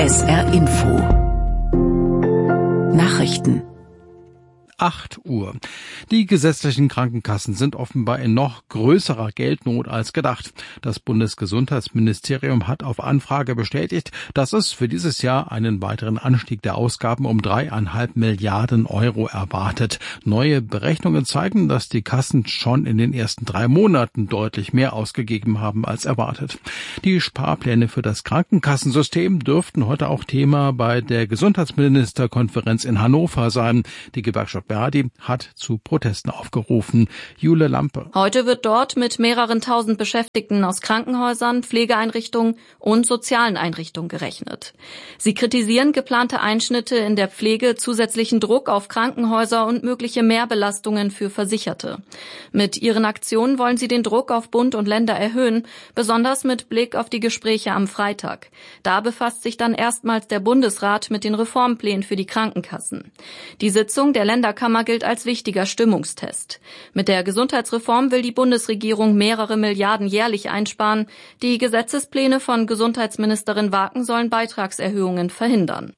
SR Info Nachrichten 8 Uhr. Die gesetzlichen Krankenkassen sind offenbar in noch größerer Geldnot als gedacht. Das Bundesgesundheitsministerium hat auf Anfrage bestätigt, dass es für dieses Jahr einen weiteren Anstieg der Ausgaben um 3,5 Milliarden Euro erwartet. Neue Berechnungen zeigen, dass die Kassen schon in den ersten 3 Monaten deutlich mehr ausgegeben haben als erwartet. Die Sparpläne für das Krankenkassensystem dürften heute auch Thema bei der Gesundheitsministerkonferenz in Hannover sein. Die Gewerkschaft Verdi hat zu Protesten aufgerufen. Jule Lampe. Heute wird dort mit mehreren tausend Beschäftigten aus Krankenhäusern, Pflegeeinrichtungen und sozialen Einrichtungen gerechnet. Sie kritisieren geplante Einschnitte in der Pflege, zusätzlichen Druck auf Krankenhäuser und mögliche Mehrbelastungen für Versicherte. Mit ihren Aktionen wollen sie den Druck auf Bund und Länder erhöhen, besonders mit Blick auf die Gespräche am Freitag. Da befasst sich dann erstmals der Bundesrat mit den Reformplänen für die Krankenkassen. Die Sitzung der Länderkammer gilt als wichtiger Stimmungstest. Mit der Gesundheitsreform will die Bundesregierung mehrere Milliarden jährlich einsparen. Die Gesetzespläne von Gesundheitsministerin Waken sollen Beitragserhöhungen verhindern.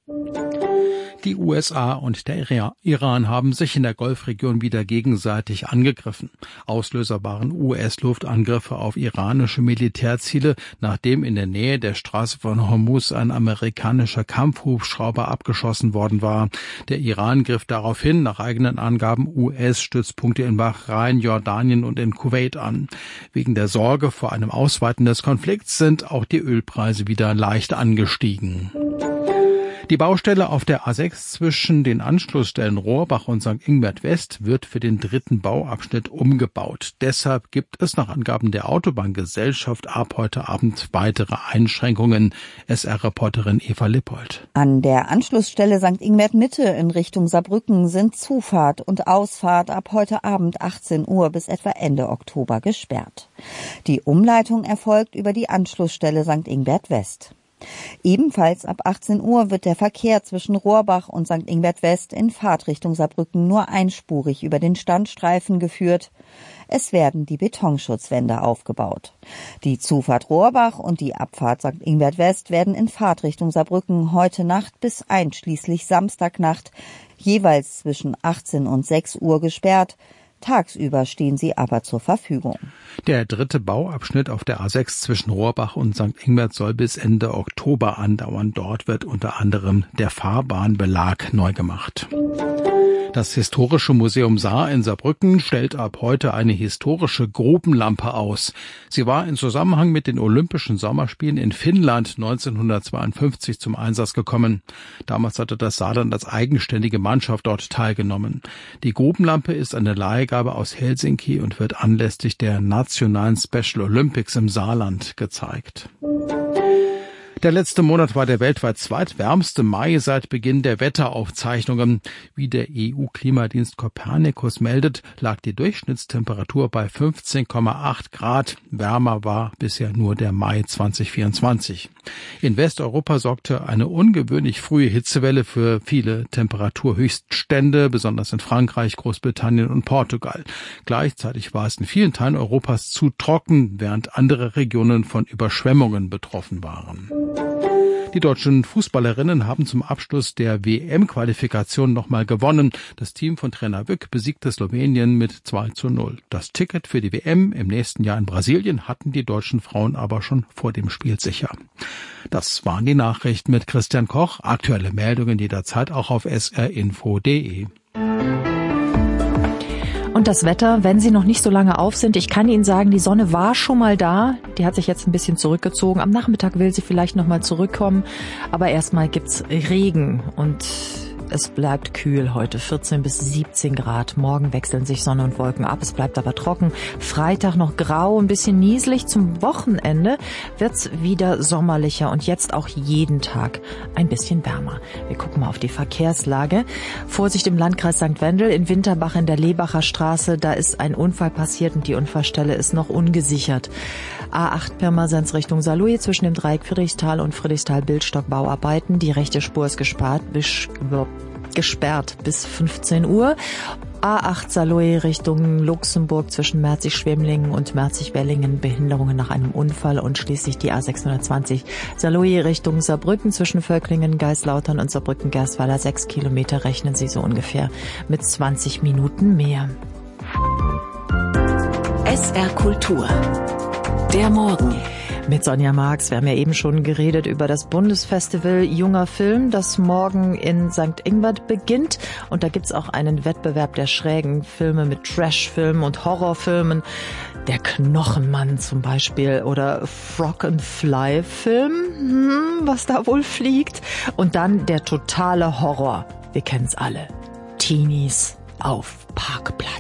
Die USA und der Iran haben sich in der Golfregion wieder gegenseitig angegriffen. Auslöser waren US-Luftangriffe auf iranische Militärziele, nachdem in der Nähe der Straße von Hormuz ein amerikanischer Kampfhubschrauber abgeschossen worden war. Der Iran griff daraufhin nach eigenen Angaben US-Stützpunkte in Bahrain, Jordanien und in Kuwait an. Wegen der Sorge vor einem Ausweiten des Konflikts sind auch die Ölpreise wieder leicht angestiegen. Die Baustelle auf der A6 zwischen den Anschlussstellen Rohrbach und St. Ingbert West wird für den 3. Bauabschnitt umgebaut. Deshalb gibt es nach Angaben der Autobahngesellschaft ab heute Abend weitere Einschränkungen. SR-Reporterin Eva Lippold. An der Anschlussstelle St. Ingbert Mitte in Richtung Saarbrücken sind Zufahrt und Ausfahrt ab heute Abend 18 Uhr bis etwa Ende Oktober gesperrt. Die Umleitung erfolgt über die Anschlussstelle St. Ingbert West. Ebenfalls ab 18 Uhr wird der Verkehr zwischen Rohrbach und St. Ingbert West in Fahrtrichtung Saarbrücken nur einspurig über den Standstreifen geführt. Es werden die Betonschutzwände aufgebaut. Die Zufahrt Rohrbach und die Abfahrt St. Ingbert West werden in Fahrtrichtung Saarbrücken heute Nacht bis einschließlich Samstagnacht jeweils zwischen 18 und 6 Uhr gesperrt. Tagsüber stehen sie aber zur Verfügung. Der 3. Bauabschnitt auf der A6 zwischen Rohrbach und St. Ingbert soll bis Ende Oktober andauern. Dort wird unter anderem der Fahrbahnbelag neu gemacht. Das Historische Museum Saar in Saarbrücken stellt ab heute eine historische Grubenlampe aus. Sie war in Zusammenhang mit den Olympischen Sommerspielen in Finnland 1952 zum Einsatz gekommen. Damals hatte das Saarland als eigenständige Mannschaft dort teilgenommen. Die Grubenlampe ist eine Leihgabe aus Helsinki und wird anlässlich der nationalen Special Olympics im Saarland gezeigt. Der letzte Monat war der weltweit zweitwärmste Mai seit Beginn der Wetteraufzeichnungen. Wie der EU-Klimadienst Copernicus meldet, lag die Durchschnittstemperatur bei 15,8 Grad. Wärmer war bisher nur der Mai 2024. In Westeuropa sorgte eine ungewöhnlich frühe Hitzewelle für viele Temperaturhöchststände, besonders in Frankreich, Großbritannien und Portugal. Gleichzeitig war es in vielen Teilen Europas zu trocken, während andere Regionen von Überschwemmungen betroffen waren. Die deutschen Fußballerinnen haben zum Abschluss der WM-Qualifikation nochmal gewonnen. Das Team von Trainer Wück besiegte Slowenien mit 2:0. Das Ticket für die WM im nächsten Jahr in Brasilien hatten die deutschen Frauen aber schon vor dem Spiel sicher. Das waren die Nachrichten mit Christian Koch. Aktuelle Meldungen jederzeit auch auf srinfo.de. Und das Wetter, wenn Sie noch nicht so lange auf sind, ich kann Ihnen sagen, die Sonne war schon mal da. Die hat sich jetzt ein bisschen zurückgezogen. Am Nachmittag will sie vielleicht noch mal zurückkommen. Aber erstmal gibt's Regen und es bleibt kühl heute, 14 bis 17 Grad. Morgen wechseln sich Sonne und Wolken ab, es bleibt aber trocken. Freitag noch grau, ein bisschen nieselig. Zum Wochenende wird's wieder sommerlicher und jetzt auch jeden Tag ein bisschen wärmer. Wir gucken mal auf die Verkehrslage. Vorsicht im Landkreis St. Wendel, in Winterbach in der Lebacher Straße. Da ist ein Unfall passiert und die Unfallstelle ist noch ungesichert. A8 Pirmasens Richtung Saarlouis zwischen dem Dreieck Friedrichsthal und Friedrichsthal-Bildstock Bauarbeiten. Die rechte Spur ist gesperrt bis 15 Uhr. A8 Saarlouis Richtung Luxemburg zwischen Merzig-Schwemlingen und Merzig-Wellingen Behinderungen nach einem Unfall und schließlich die A620 Saarlouis Richtung Saarbrücken zwischen Völklingen, Geislautern und Saarbrücken-Gersweiler 6 Kilometer, rechnen Sie so ungefähr mit 20 Minuten mehr. SR Kultur. Der Morgen. Mit Sonja Marx, wir haben ja eben schon geredet über das Bundesfestival Junger Film, das morgen in St. Ingbert beginnt. Und da gibt's auch einen Wettbewerb der schrägen Filme mit Trashfilmen und Horrorfilmen. Der Knochenmann zum Beispiel oder Frog-and-Fly-Film, was da wohl fliegt. Und dann der totale Horror. Wir kennen's alle. Teenies auf Parkplatz.